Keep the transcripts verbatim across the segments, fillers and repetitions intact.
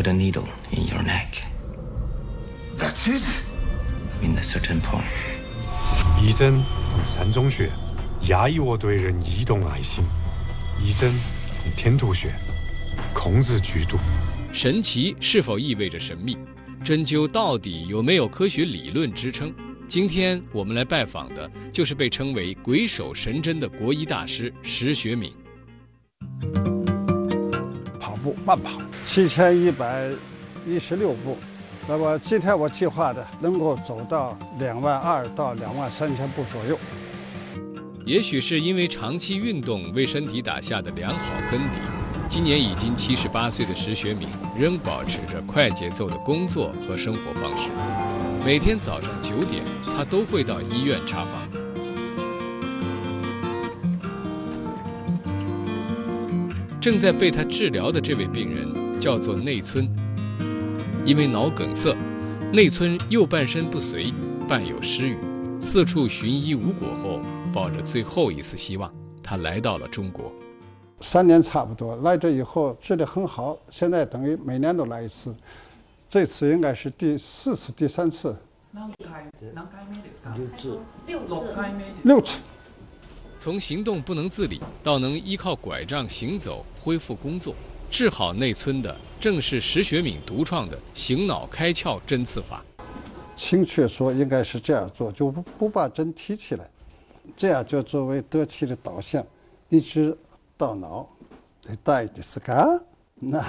put a needle in your neck. That's it? In a certain point. 医生从山中学，压抑我对人移动爱心；医生从天图学，控制剧毒。 神奇是否意味着神秘？针灸到底有没有科学理论支撑？今天我们来拜访的就是被称为鬼手神针的国医大师石学敏。 跑步慢跑七千一百一十六步，那么今天我计划的能够走到两万二到两万三千步左右。 也许是因为长期运动为身体打下的良好根底，今年已经七十八岁的石学敏仍保持着快节奏的工作和生活方式。每天早上九点，他都会到医院查房。正在被他治疗的这位病人叫做内村，因为脑梗塞，内村右半身不遂，伴有失语，四处寻医无果后，抱着最后一丝希望，他来到了中国。 三年差不多，来这以后治得很好，现在等于每年都来一次，这次应该是第四次、第三次。 六次。 六次。 从行动不能自理到能依靠拐杖行走恢复工作，治好内村的正是石学敏独创的醒脑开窍针刺法。 精确说应该是这样做，就不不把针提起来，这样就作为得气的导向，一直到脑，带的是干。那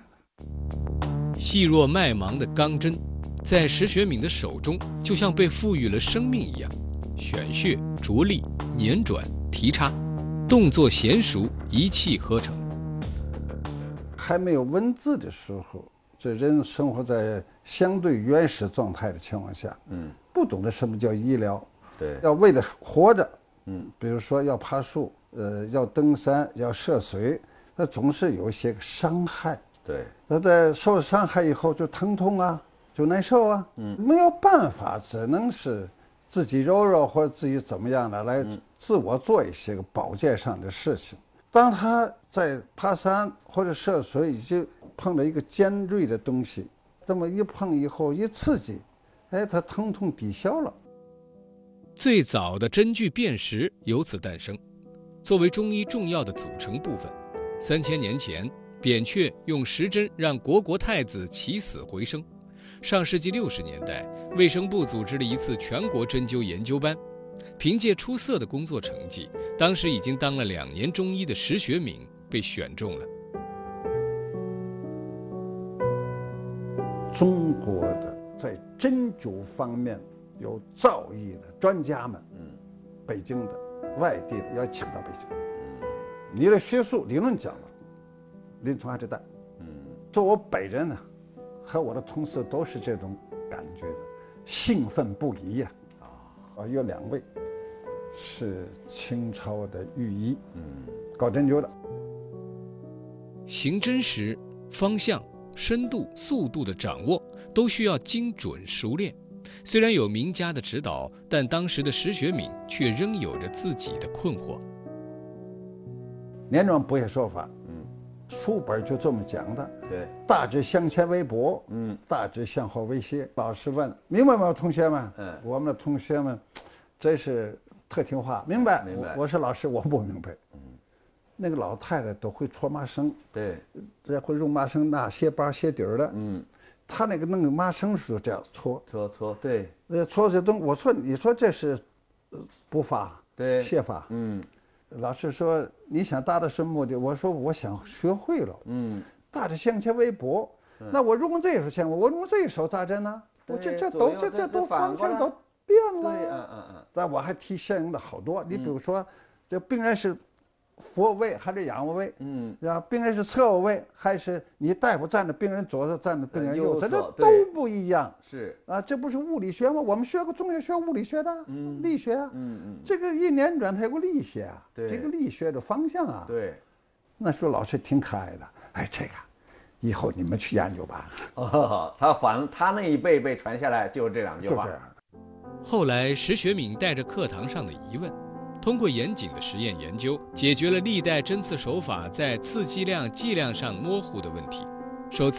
细若麦芒的钢针，在石学敏的手中，就像被赋予了生命一样，选穴、着力、捻转、提插，动作娴熟，一气呵成。 还没有文字的时候，这人生活在相对原始状态的情况下，嗯，不懂得什么叫医疗， 对， 要为了活着，嗯，比如说要爬树，呃，要登山，要涉水，那总是有一些个伤害， 对， 那在受了伤害以后就疼痛啊，就难受啊，嗯，没有办法，只能是自己揉揉或者自己怎么样的来自我做一些个保健上的事情。当他在爬山或者涉水已经碰到一个尖锐的东西，这么一碰以后一刺激，哎，他疼痛抵消了。 最早的针具辨识由此诞生，作为中医重要的组成部分。三千年前，扁鹊用石针让虢国太子起死回生。上世纪六十年代，卫生部组织了一次全国针灸研究班，凭借出色的工作成绩，当时已经当了两年中医的石学敏被选中了。 中国的在针灸方面有造诣的专家们，嗯，北京的、外地的要请到北京。你的学术理论讲了，临床还得带。嗯，做我本人呢，和我的同事都是这种感觉的，兴奋不已呀。啊，有两位是清朝的御医，嗯，搞针灸的。 行针时，方向、深度、速度的掌握都需要精准熟练。虽然有名家的指导，但当时的石学敏却仍有着自己的困惑。 年庄不会说法，嗯，书本就这么讲的， 对， 大致向前为博，嗯，大致向后为斜。老师问明白吗，同学们？嗯，我们的同学们真是特听话，明白？ 明白。 我, 我是老师，我不明白。嗯，那个老太太都会搓麻绳， 对， 这会用麻绳拿鞋把鞋底儿的，嗯，他那个弄个麻绳是这样搓搓搓，对， 呃，搓这东，我说你说这是补法， 对， 泻法，嗯。老师说：“你想达到什么目的？”我说：“我想学会了。”嗯，大致向前为博。嗯、那我用这手向我，我用这手咋着呢？我这这都这这都方向都变了。 对，嗯嗯嗯。 但我还提相应的好多。你比如说，这病人是俯卧位还是仰卧位？嗯，啊，病人是侧卧位还是你大夫站着，病人左侧站着，病人右侧，这都不一样。 是啊，这不是物理学吗？我们学过中学学物理学的，嗯，力学啊，嗯嗯，这个一年转它有个力学啊， 对， 这个力学的方向啊， 对。 那时候老师挺可爱的，哎，这个以后你们去研究吧。 哦，他反他那一辈辈传下来就是这两句话。 就这样。 后来石学敏带着课堂上的疑问，通过严谨的实验研究，解决了历代针刺手法在刺激量、剂量上模糊的问题。首次